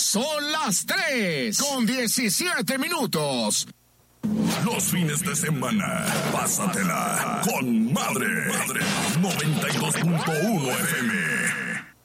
Son las 3:17. Los fines de semana, pásatela con Madre. 92.1 FM.